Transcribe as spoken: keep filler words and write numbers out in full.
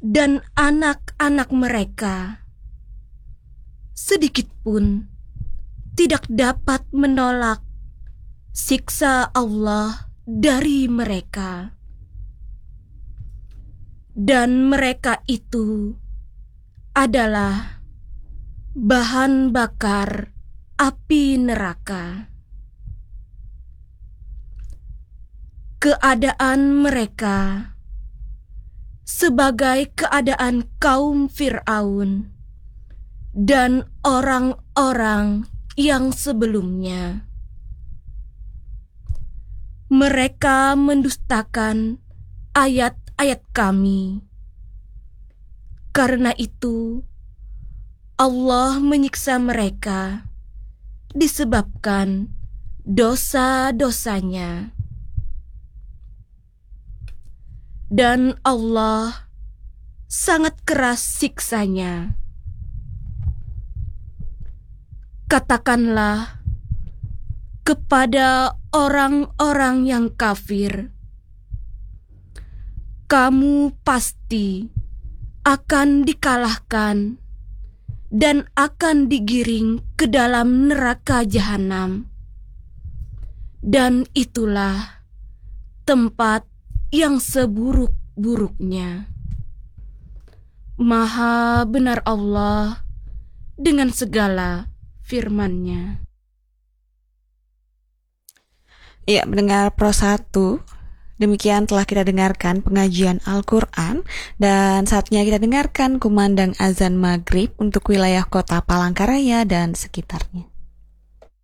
dan anak-anak mereka sedikit pun tidak dapat menolak siksa Allah dari mereka. Dan mereka itu adalah bahan bakar api neraka. Keadaan mereka sebagai keadaan kaum Fir'aun dan orang-orang yang sebelumnya. Mereka mendustakan ayat-ayat Kami. Karena itu, Allah menyiksa mereka disebabkan dosa-dosanya. Dan Allah sangat keras siksanya. Katakanlah kepada orang-orang yang kafir, kamu pasti akan dikalahkan dan akan digiring ke dalam neraka jahanam. Dan itulah tempat yang seburuk-buruknya. Maha benar Allah dengan segala firman-Nya. Ya, mendengar Pro satu, demikian telah kita dengarkan pengajian Al-Quran, dan saatnya kita dengarkan kumandang azan maghrib untuk wilayah kota Palangkaraya dan sekitarnya.